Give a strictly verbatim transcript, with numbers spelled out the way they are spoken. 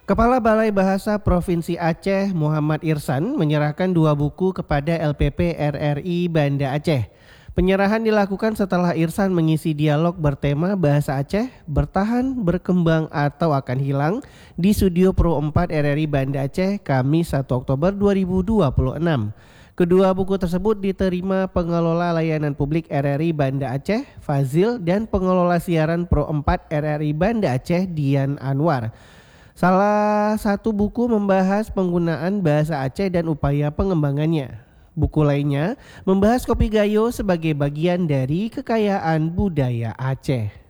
Kepala Balai Bahasa Provinsi Aceh Muhammad Irsan menyerahkan dua buku kepada L P P R R I Banda Aceh. Penyerahan dilakukan setelah Irsan mengisi dialog bertema Bahasa Aceh, Bertahan, Berkembang atau Akan Hilang di Studio Pro empat R R I Banda Aceh Kamis satu Oktober dua ribu dua puluh enam. Kedua buku tersebut diterima Pengelola Layanan Publik R R I Banda Aceh, Fazil, dan Pengelola Siaran Pro empat R R I Banda Aceh, Dian Anwar. Salah satu buku membahas penggunaan bahasa Aceh dan upaya pengembangannya. Buku lainnya membahas kopi gayo sebagai bagian dari kekayaan budaya Aceh.